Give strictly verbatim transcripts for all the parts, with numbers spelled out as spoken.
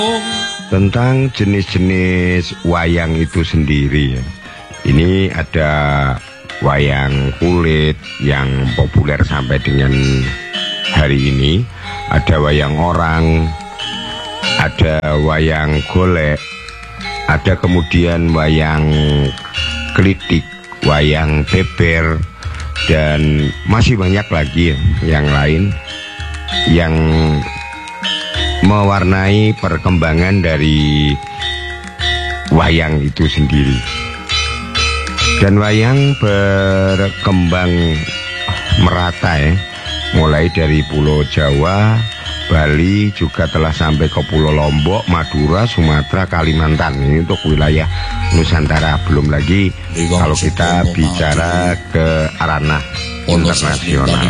Tentang jenis-jenis wayang itu sendiri ya. Ini ada wayang kulit yang populer sampai dengan hari ini. Ada wayang orang, ada wayang golek, ada kemudian wayang klitik, wayang beber, dan masih banyak lagi yang lain yang mewarnai perkembangan dari wayang itu sendiri. Dan wayang berkembang merata ya, mulai dari Pulau Jawa, Bali, juga telah sampai ke Pulau Lombok, Madura, Sumatera, Kalimantan. Ini untuk wilayah Nusantara. Belum lagi kalau kita bicara ke ranah internasional.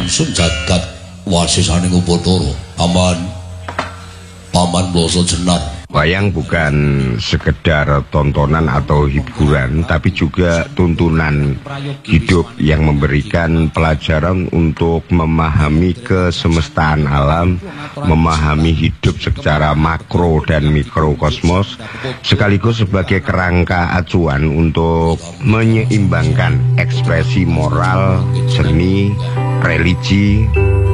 Paman Bloso Jenar. Wayang bukan sekedar tontonan atau hiburan, tapi juga tuntunan hidup yang memberikan pelajaran untuk memahami kesemestaan alam, memahami hidup secara makro dan mikrokosmos, sekaligus sebagai kerangka acuan untuk menyeimbangkan ekspresi moral, seni, religi.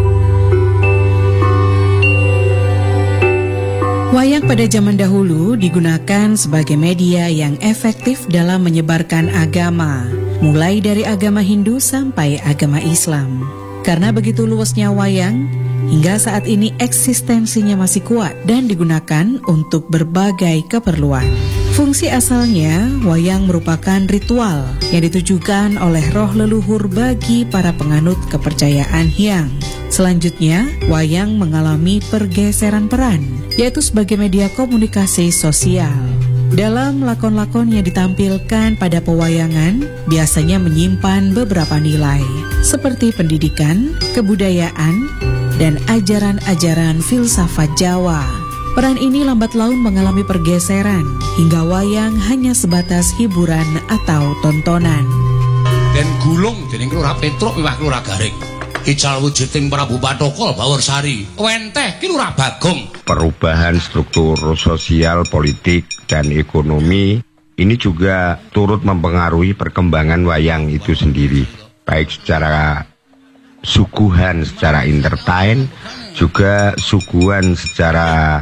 Wayang pada zaman dahulu digunakan sebagai media yang efektif dalam menyebarkan agama, mulai dari agama Hindu sampai agama Islam. Karena begitu luasnya wayang, hingga saat ini eksistensinya masih kuat dan digunakan untuk berbagai keperluan. Fungsi asalnya, wayang merupakan ritual yang ditujukan oleh roh leluhur bagi para penganut kepercayaan Hyang. Selanjutnya, wayang mengalami pergeseran peran, yaitu sebagai media komunikasi sosial. Dalam lakon-lakon yang ditampilkan pada pewayangan, biasanya menyimpan beberapa nilai, seperti pendidikan, kebudayaan, dan ajaran-ajaran filsafat Jawa. Peran ini lambat laun mengalami pergeseran, hingga wayang hanya sebatas hiburan atau tontonan. Dan gulung dening Kelurahan Petruk miwah Kelurahan Garing. Ical wujuding Prabu Patokol Baworsari. Wenteh ki Lurah Bagong. Perubahan struktur sosial, politik, dan ekonomi ini juga turut mempengaruhi perkembangan wayang itu sendiri, baik secara suguhan, secara entertain, juga suguhan secara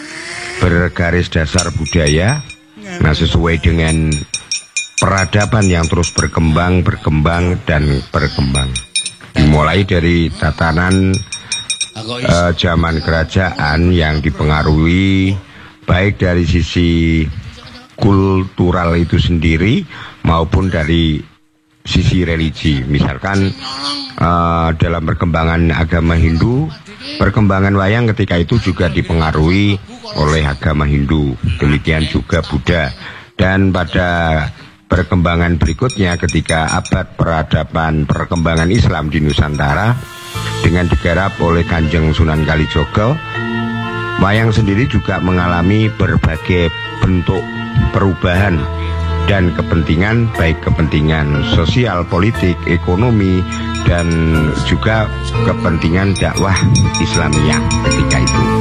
bergaris dasar budaya. Nah, sesuai dengan peradaban yang terus berkembang, berkembang, dan berkembang. Dimulai dari tatanan uh, zaman kerajaan yang dipengaruhi baik dari sisi kultural itu sendiri maupun dari sisi religi. Misalkan uh, dalam perkembangan agama Hindu, perkembangan wayang ketika itu juga dipengaruhi oleh agama Hindu. Demikian juga Buddha. Dan pada perkembangan berikutnya ketika abad peradaban perkembangan Islam di Nusantara dengan digarap oleh Kanjeng Sunan Kalijogo, wayang sendiri juga mengalami berbagai bentuk perubahan dan kepentingan, baik kepentingan sosial, politik, ekonomi, dan juga kepentingan dakwah Islamiyah ketika itu.